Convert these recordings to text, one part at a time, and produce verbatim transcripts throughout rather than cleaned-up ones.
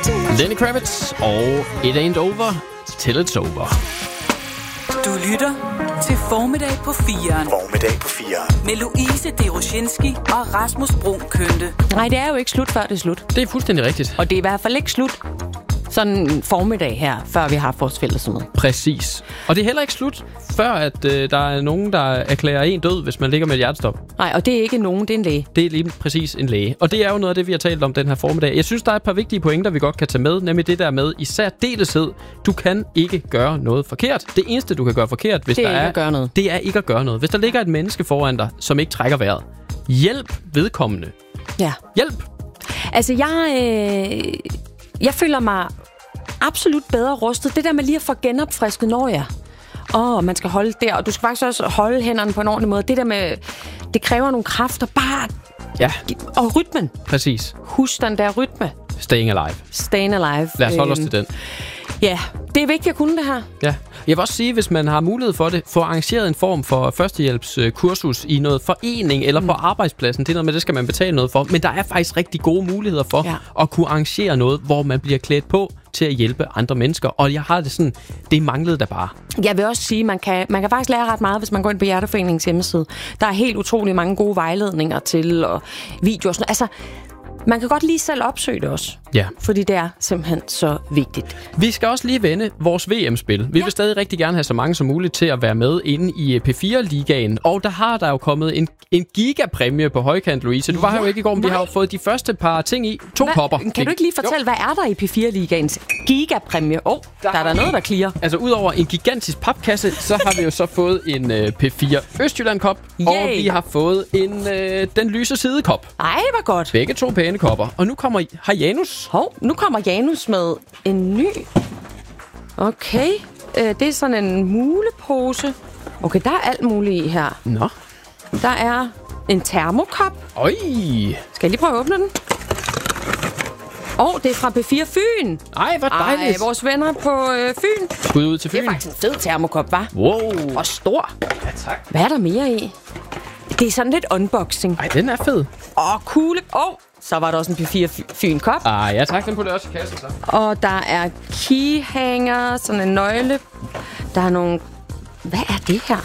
Lenny Kravitz og It Ain't Over Till It's Over. Du lytter til Formiddag på firen. Formiddag på firen. Med Louise Deroshinski og Rasmus Brun Kønte. Nej, det er jo ikke slut, før det er slut. Det er fuldstændig rigtigt. Og det er i hvert fald ikke slut sådan en formiddag her, før vi har vores fællesmøde. Præcis. Og det er heller ikke slut, før at øh, der er nogen, der erklærer en død, hvis man ligger med et hjertestop. Nej, og det er ikke nogen, det er en læge. Det er lige præcis en læge. Og det er jo noget af det, vi har talt om den her formiddag. Jeg synes, der er et par vigtige pointer, vi godt kan tage med. Nemlig det der med, i særdeleshed, du kan ikke gøre noget forkert. Det eneste, du kan gøre forkert, hvis det er der ikke er, at gøre noget. det er ikke at gøre noget. Hvis der ligger et menneske foran dig, som ikke trækker vejret, hjælp vedkommende. Ja. Hjælp. Altså, jeg, øh, jeg føler mig absolut bedre rustet. Det der med lige at få genopfrisket, når jeg... Åh, oh, man skal holde der, og du skal faktisk også holde hænderne på en ordentlig måde. Det der med, det kræver nogle kræfter, bare... Ja. Og rytmen. Præcis. Husk den der rytme. Staying alive. Staying alive. Lad os holde os til den. Ja, det er vigtigt at kunne det her. Ja. Jeg vil også sige, hvis man har mulighed for det, få arrangeret en form for førstehjælpskursus i noget forening eller mm. på arbejdspladsen. Det er noget med, det skal man betale noget for. Men der er faktisk rigtig gode muligheder for ja. at kunne arrangere noget, hvor man bliver klædt på til at hjælpe andre mennesker. Og jeg har det sådan, det manglede der bare. Jeg vil også sige, man kan, man kan faktisk lære ret meget, hvis man går ind på Hjerteforeningens hjemmeside. Der er helt utrolig mange gode vejledninger til, og videoer og sådan noget. Altså, man kan godt lige selv opsøge det også. Ja. Fordi det er simpelthen så vigtigt. Vi skal også lige vende vores V M-spil. Vi ja. vil stadig rigtig gerne have så mange som muligt til at være med inde i P fire-ligaen. Og der har der jo kommet en, en gigapræmie på højkant, Louise. Du var her jo ikke i går, men vi har jo fået de første par ting i. To Hva? kopper. Kan du ikke lige fortælle, jo. hvad er der i P fire-ligaens gigapræmie? Åh, oh, der, der er der noget, der klirrer. Altså, udover en gigantisk papkasse, så har vi jo så fået en uh, P fire Østjylland-kop. Yay. Og vi har fået en uh, Den Lyse Side-kop. Ej, hvor godt. Begge to pæne kopper. Og nu kommer har Janus. Hov, nu kommer Janus med en ny. Okay, øh, det er sådan en mulepose. Okay, der er alt muligt i her. Nå. Der er en termokop. Øj. Skal jeg lige prøve at åbne den? Åh, oh, det er fra P fire Fyn. Ej, hvor dejligt. Ej, vores venner på øh, Fyn. Skud ud til Fyn. Det er faktisk en fed termokop, hva'? Wow. Og stor. Ja, tak. Hvad er der mere i? Det er sådan lidt unboxing. Ej, den er fed. Åh, kugle. Åh, oh, så var der også en P fire Fyn-kop. Ah, ja, tak. Den putter jeg også i kassen, så. Og der er keyhanger, sådan en nøgle. Der er nogle... Hvad er det her?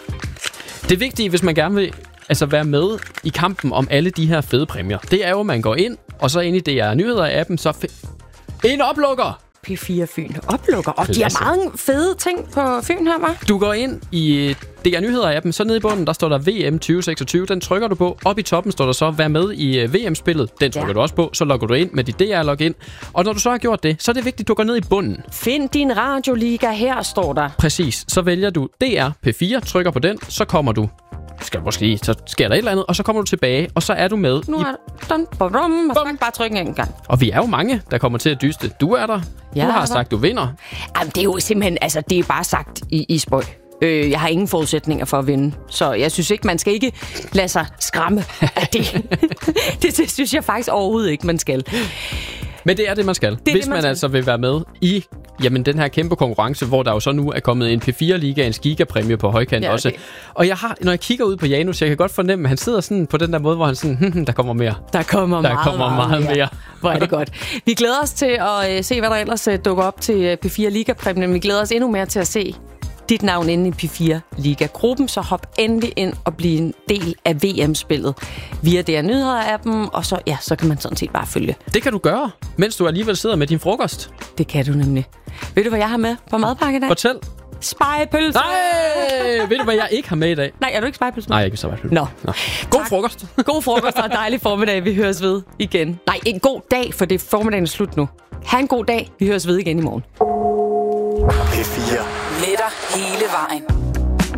Det vigtige, hvis man gerne vil altså være med i kampen om alle de her fede præmier, det er jo, at man går ind, og så ind i D R Nyheder-appen, så... F- en oplukker! P fire Fyn oplukker. Og de har mange fede ting på Fyn her, hva'? Du går ind i D R Nyheder-appen, så nede i bunden, der står der V M tyve seksogtyve. Den trykker du på. Op i toppen står der så, vær med i V M-spillet. Den trykker ja. du også på. Så logger du ind med dit D R-login. Og når du så har gjort det, så er det vigtigt, at du går ned i bunden. Find din radioliga, her står der. Præcis. Så vælger du D R P fire, trykker på den, så kommer du... Skal måske, så sker der et eller andet, og så kommer du tilbage, og så er du med. Nu i... er dum, bum, bum, og så bare trykke en gang. Og vi er jo mange, der kommer til at dyste. Du er der. Ja, du har sagt, du vinder. Jamen, det er jo simpelthen, altså, det er bare sagt i, i spøj. Øh, jeg har ingen forudsætninger for at vinde, så jeg synes ikke, man skal ikke lade sig skræmme af det. det. Det synes jeg faktisk overhovedet ikke, man skal. Men det er det, man skal. Det Hvis det, man, man skal. altså vil være med i jamen, den her kæmpe konkurrence, hvor der jo så nu er kommet en P fire-ligaens gigapræmie på højkant ja, også. Og jeg har, når jeg kigger ud på Janus, jeg kan godt fornemme, at han sidder sådan på den der måde, hvor han sådan, hm, der kommer mere. Der kommer der meget, kommer meget, meget mere. mere. Hvor er det godt. Vi glæder os til at uh, se, hvad der ellers uh, dukker op til uh, P fire-ligapræmien. Vi glæder os endnu mere til at se dit navn inde i P fire-liga-gruppen, så hop endelig ind og bliv en del af V M-spillet via D R Nyheder-appen, og så, ja, så kan man sådan set bare følge. Det kan du gøre, mens du alligevel sidder med din frokost. Det kan du nemlig. Ved du, hvad jeg har med på madpakke i dag? Fortæl. Spegepølse! Nej! Ved du, hvad jeg ikke har med i dag? Nej, er du ikke spegepølse? Nej, jeg er ikke spegepølse. Nå. Nå. God tak. frokost. God frokost og dejlig formiddag. Vi høres ved igen. Nej, en god dag, for det er formiddagen slut nu. Ha' en god dag. Vi høres ved igen i morgen. P fire. Med dig hele vejen.